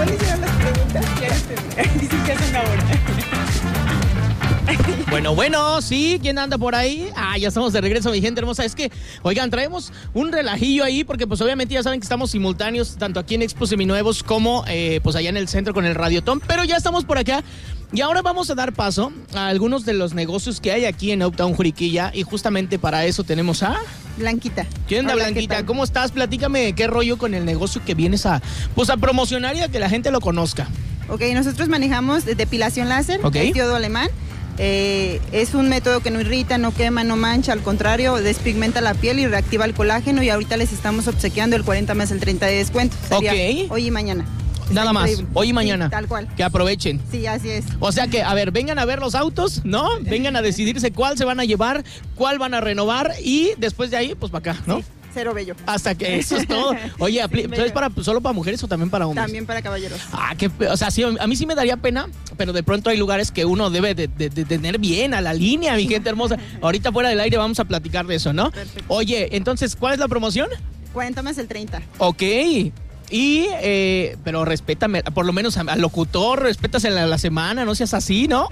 ¿Cuáles eran las preguntas? Dicen que hace una hora. Bueno, sí, ¿quién anda por ahí? Ya estamos de regreso, mi gente hermosa. Es que, oigan, traemos un relajillo ahí porque pues obviamente ya saben que estamos simultáneos tanto aquí en Expo Seminuevos como pues allá en el centro con el Radiotón, pero ya estamos por acá y ahora vamos a dar paso a algunos de los negocios que hay aquí en Uptown Juriquilla y justamente para eso tenemos a... Blanquita. ¿Quién anda, Hola, Blanquita? ¿Cómo estás? Platícame qué rollo con el negocio que vienes a promocionar y a que la gente lo conozca. Ok, nosotros manejamos depilación láser, Okay. el diodo alemán. Es un método que no irrita, no quema, no mancha, al contrario, despigmenta la piel y reactiva el colágeno y ahorita les estamos obsequiando el 40 más el 30 de descuento. Sería Ok. hoy y mañana. Está Nada más, increíble. hoy y mañana. Sí, tal cual. Que aprovechen. Sí, así es. O sea que, a ver, vengan a ver los autos, ¿no? Vengan a decidirse cuál se van a llevar, cuál van a renovar y después de ahí, pues para acá, ¿no? Sí, cero bello. Hasta que eso es todo. Oye, Sí, ¿es solo para mujeres o también para hombres? También para caballeros. O sea, sí, a mí sí me daría pena, pero de pronto hay lugares que uno debe de tener bien a la línea, mi gente hermosa. Ahorita fuera del aire vamos a platicar de eso, ¿no? Perfecto. Oye, entonces, ¿cuál es la promoción? 40 más el 30. Ok. Y, pero respétame, por lo menos al locutor, respétase la semana, no seas así, ¿no?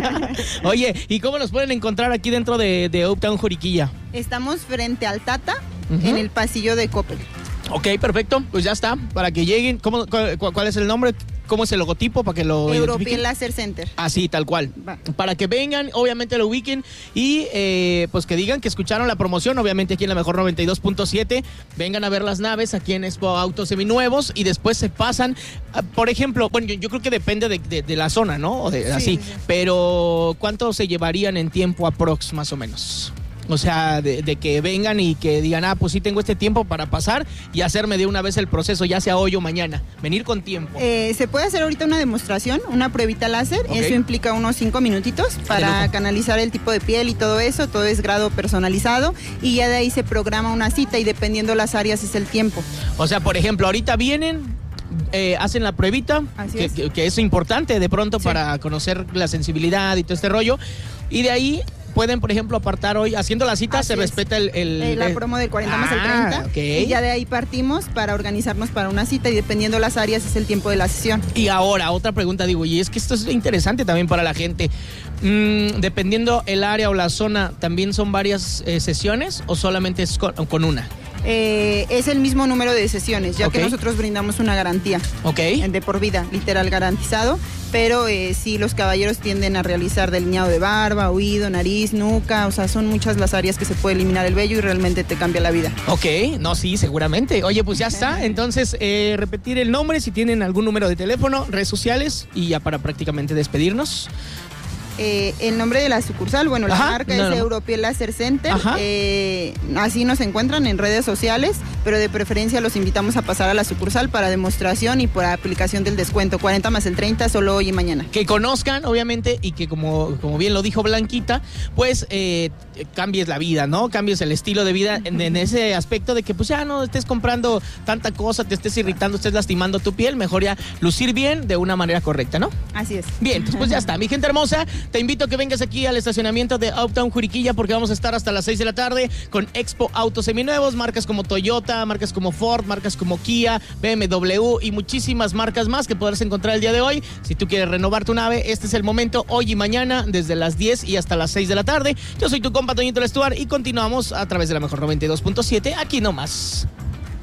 Oye, ¿y cómo nos pueden encontrar aquí dentro de Uptown Juriquilla? Estamos frente al Tata, Ujú. en el pasillo de Coppel. Ok, perfecto, pues ya está, para que lleguen. ¿Cuál es el nombre? ¿Cómo es el logotipo para que lo European identifiquen? Laser Center. Así, tal cual. Va. Para que vengan, obviamente lo ubiquen y pues que digan que escucharon la promoción, obviamente aquí en la mejor 92.7. Vengan a ver las naves aquí en Expo Autos Seminuevos y después se pasan. Por ejemplo, bueno, yo creo que depende de la zona, ¿no? O de, Sí, así. sí, sí. Pero ¿cuánto se llevarían en tiempo aprox, más o menos? O sea, de que vengan y que digan, pues sí tengo este tiempo para pasar y hacerme de una vez el proceso, ya sea hoy o mañana. Venir con tiempo. Se puede hacer ahorita una demostración, una pruebita láser. Ok. Eso implica unos 5 minutitos para lujo. canalizar el tipo de piel y todo eso. Todo es grado personalizado y ya de ahí se programa una cita y dependiendo las áreas es el tiempo. O sea, por ejemplo, ahorita vienen, hacen la pruebita, Así que, es. que es importante de pronto Sí. para conocer la sensibilidad y todo este rollo. Y de ahí pueden, por ejemplo, apartar hoy, haciendo la cita, Así se es. respeta La promo del 40 más el 30. Ok. Y ya de ahí partimos para organizarnos para una cita y dependiendo las áreas es el tiempo de la sesión. Y ahora, otra pregunta, digo, y es que esto es interesante también para la gente. Dependiendo el área o la zona, ¿también son varias sesiones o solamente es con una? Es el mismo número de sesiones, ya Ok. que nosotros brindamos una garantía ¿Ok? de por vida, literal garantizado, pero sí los caballeros tienden a realizar delineado de barba, oído, nariz, nuca, o sea, son muchas las áreas que se puede eliminar el vello y realmente te cambia la vida. Ok, no, sí, seguramente. Oye, pues ya está. Entonces, repetir el nombre, si tienen algún número de teléfono, redes sociales y ya para prácticamente despedirnos. El nombre de la sucursal, bueno, la Ajá, marca no, es no. European Laser Center. Ajá. Así nos encuentran en redes sociales, pero de preferencia los invitamos a pasar a la sucursal para demostración y por aplicación del descuento. 40 más el 30, solo hoy y mañana. Que conozcan, obviamente, y que como bien lo dijo Blanquita, pues cambies la vida, ¿no? Cambies el estilo de vida en ese aspecto de que pues ya no estés comprando tanta cosa, te estés irritando, estés lastimando tu piel, mejor ya lucir bien de una manera correcta, ¿no? Así es. Bien, pues ya está. Mi gente hermosa, te invito a que vengas aquí al estacionamiento de Uptown Juriquilla porque vamos a estar hasta las 6 de la tarde con Expo Autos Seminuevos, marcas como Toyota, marcas como Ford, marcas como Kia, BMW y muchísimas marcas más que podrás encontrar el día de hoy. Si tú quieres renovar tu nave, este es el momento, hoy y mañana, desde las 10 y hasta las 6 de la tarde. Yo soy tu compa Toñito Lestuar y continuamos a través de la mejor 92.7, aquí nomás.